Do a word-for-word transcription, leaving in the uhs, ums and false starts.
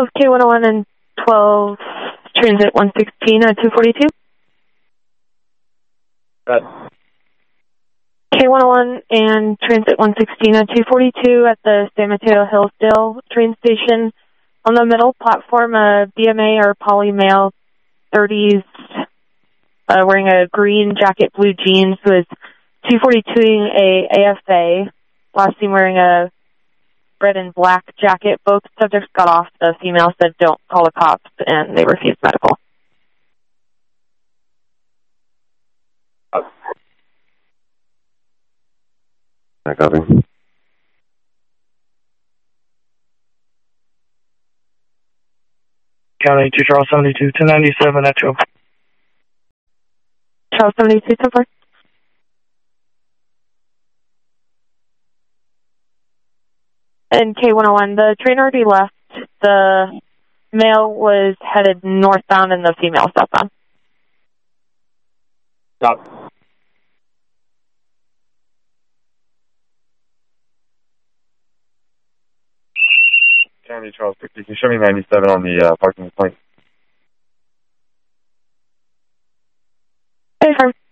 twelve K one oh one and twelve Transit one sixteen at two forty-two. Got K one oh one and Transit one sixteen at two forty-two at the San Mateo Hillsdale train station. On the middle platform, a B M A or poly male, thirties, uh, wearing a green jacket, blue jeans, was two forty-two-ing a A F A. Last seen wearing a red and black jacket. Both subjects got off. The female said, "Don't call the cops," and they refused medical. I copy. County two Charles seventy-two, two ninety-seven at two. Charles seventy-two, so far. And K one oh one, the train already left. The male was headed northbound and the female southbound. Stop. County Charles sixty, can you show me ninety-seven on the uh, parking point? Hey, firm.